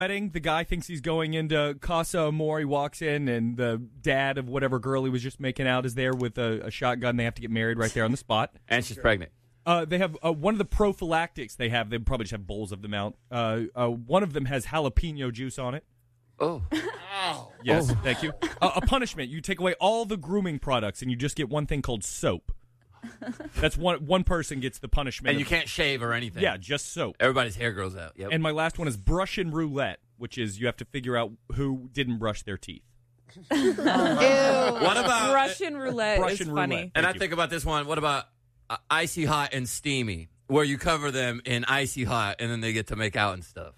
wedding, the guy thinks he's going into Casa Amor. He walks in, and the dad of whatever girl he was just making out is there with a shotgun. They have to get married right there on the spot. And she's pregnant. They have one of the prophylactics they have. They probably just have bowls of them out. One of them has jalapeno juice on it. Oh. Yes, thank you. A punishment. You take away all the grooming products, and you just get one thing called soap. That's one person gets the punishment. And you can't shave or anything. Yeah, just soap. Everybody's hair grows out. Yep. And my last one is brush and roulette, which is you have to figure out who didn't brush their teeth. What about Russian roulette is funny. And I think about this one. What about icy hot and steamy, where you cover them in icy hot and then they get to make out and stuff?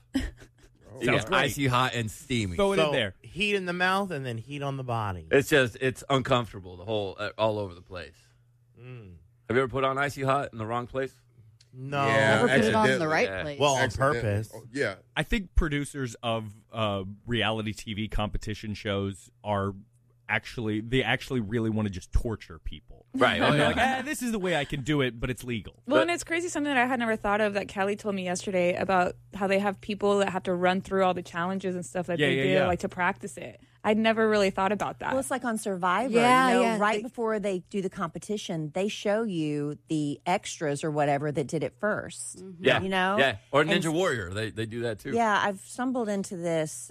Sounds great. Icy hot and steamy. Throw it in there. Heat in the mouth and then heat on the body. It's uncomfortable. The whole all over the place. Have you ever put on icy hot in the wrong place? No. Yeah, Never put it on the accidentally. right Yeah. place. Well, on Accidentally. purpose. Oh, yeah. I think producers of reality TV competition shows are actually really want to just torture people. Right. And they're like, this is the way I can do it, but it's legal. Well, and it's crazy, something that I had never thought of that Kelly told me yesterday about how they have people that have to run through all the challenges and stuff that they do, like to practice it. I'd never really thought about that. Well, it's like on Survivor. Yeah, right before they do the competition, they show you the extras or whatever that did it first. Mm-hmm. Yeah. You know? Yeah. Or Ninja And- Warrior. They do that too. Yeah, I've stumbled into this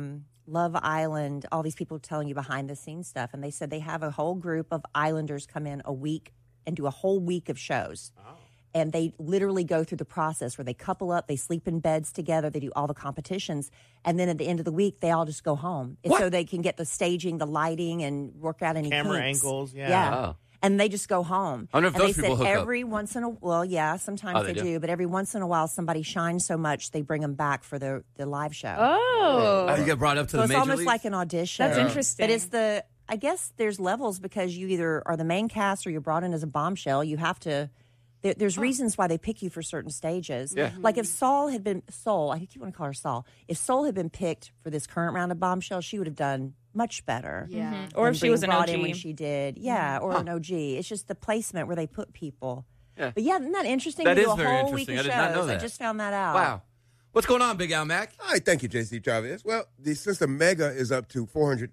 Love Island, all these people telling you behind the scenes stuff. And they said they have a whole group of Islanders come in a week and do a whole week of shows. Oh. And they literally go through the process where they couple up, they sleep in beds together, they do all the competitions. And then at the end of the week, they all just go home. And so they can get the staging, the lighting, and work out any Camera kinks. angles, yeah. Yeah. Oh. And they just go home. I wonder if and those they people said hook up. every once in a sometimes they they do? do, but every once in a while somebody shines so much they bring them back for the live show. Oh. You get brought up to So the it's major almost leagues? like an audition. That's interesting. But it's I guess there's levels because you either are the main cast or you're brought in as a bombshell. You have to, there's reasons why they pick you for certain stages. Yeah. Like if Soul, I keep wanting to call her Saul. If Soul had been picked for this current round of bombshell, she would have done much better. Yeah. Mm-hmm. Or if than she was an being OG. brought in when she did. Yeah, or an OG. It's just the placement where they put people. Yeah. But yeah, isn't that interesting? That to is do a very whole week interesting. of I did not shows. know that. I just found that out. Wow. What's going on, Big Al Mac? All right, thank you, JC Chavez. Well, since the mega is up to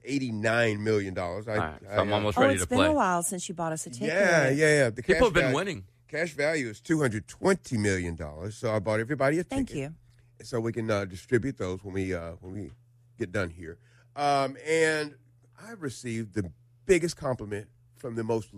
$489 million. All right, so I'm almost ready it's to been play. a while since you bought us a ticket. Yeah. The People cash have been value- winning. Cash value is $220 million. So I bought everybody a ticket. Thank you. So we can distribute those when we get done here. And I received the biggest compliment from the most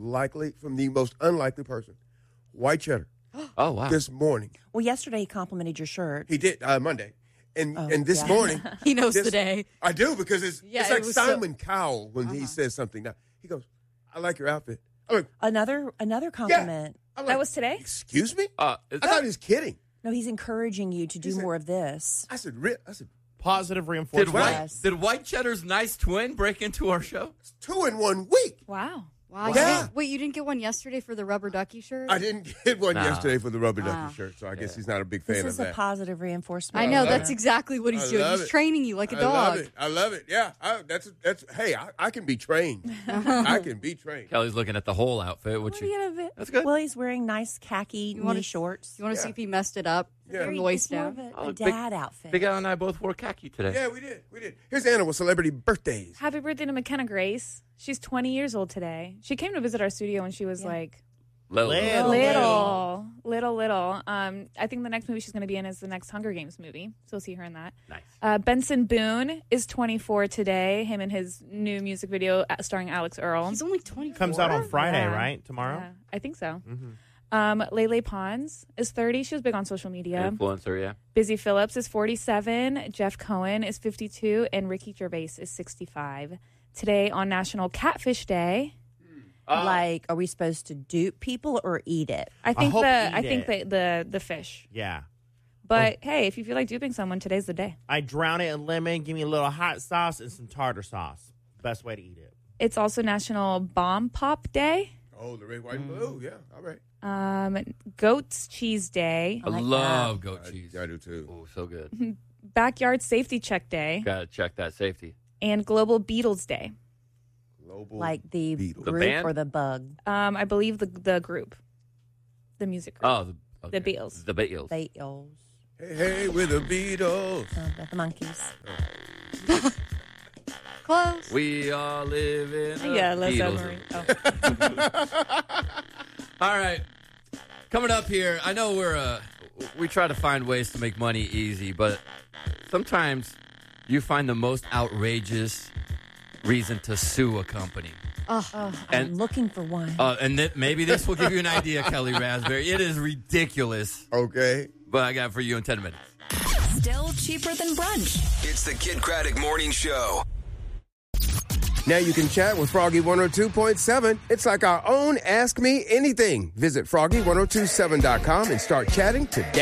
unlikely person, White Cheddar, Oh, wow. this morning. Well, yesterday he complimented your shirt. He did Monday, and this morning He knows this- the day. I do because it's Yeah, like it was Simon Cowell when he says something. Now he goes, "I like your outfit." I'm like, Another compliment. I'm That like, was today? Excuse me? Is I that- thought he was kidding. No, he's encouraging you to do said- more of this. I said, Positive Did reinforcement. White Cheddar's nice twin break into our show? 2 in 1 week. Wow. Wow. Yeah. Wait, you didn't get one yesterday for the rubber ducky shirt? I didn't get one Nah. yesterday for the rubber ducky Wow. shirt, so I guess he's not a big fan This of is a that. positive reinforcement. I know. love That's it. exactly what he's I doing. love He's it. training you like a I dog. love it. I love it. Yeah, hey, I can be trained. I can be trained. Kelly's looking at the whole outfit, which that's good. Well, he's wearing nice khaki wanna- knee shorts. You want to see if he messed it up from the waist It's more down? of a dad outfit. Big Al and I both wore khaki today. Yeah, we did. Here's Anna with celebrity birthdays. Happy birthday to McKenna Grace. She's 20 years old today. She came to visit our studio when she was like Little. little. I think the next movie she's going to be in is the next Hunger Games movie. So we'll see her in that. Nice. Benson Boone is 24 today. Him and his new music video starring Alex Earl. He's only 24. Comes out on Friday, Yeah. right? Tomorrow? Yeah, I think so. Lele Pons is 30. She was big on social media. Influencer, yeah. Busy Phillips is 47. Jeff Cohen is 52. And Ricky Gervais is 65. Today on National Catfish Day. Like, are we supposed to dupe people or eat it? I think hope the fish. Yeah. But hey, if you feel like duping someone, today's the day. I drown it in lemon, give me a little hot sauce and some tartar sauce. Best way to eat it. It's also National Bomb Pop Day. Oh, the red, white, and blue. Yeah, all right. Goat's Cheese Day. I love goat cheese. I do too. Oh, so good. Backyard Safety Check Day. Gotta check that safety. And Global Beatles Day. Global Like the Beatles. The group band? or the bug? I believe the group. The music group. Oh, The Beatles. The Beatles. Beatles. Hey, hey, with the Beatles. The Monkees. Close. We all live in a Yeah, Led Beatles. Zeppelin. All right. Coming up here, I know we try to find ways to make money easy, but sometimes you find the most outrageous reason to sue a company. I'm looking for one. And maybe this will give you an idea, Kelly Raspberry. It is ridiculous, Okay. but I got it for you in 10 minutes. Still cheaper than brunch. It's the Kid Craddock Morning Show. Now you can chat with Froggy 102.7. It's like our own Ask Me Anything. Visit Froggy1027.com and start chatting today.